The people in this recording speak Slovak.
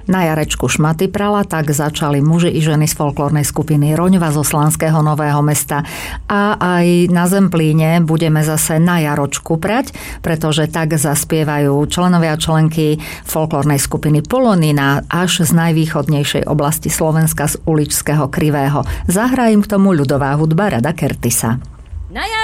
Na Jarečku šmaty prala, tak začali muži i ženy z folklórnej skupiny Roňva zo Slanského Nového Mesta. A aj na Zemplíne budeme zase na Jaročku prať, pretože tak zaspievajú členovia a členky folklórnej skupiny Polonina až z najvýchodnejšej oblasti Slovenska z Uličského Krivého. Zahrá im k tomu ľudová hudba Rada Kertisa.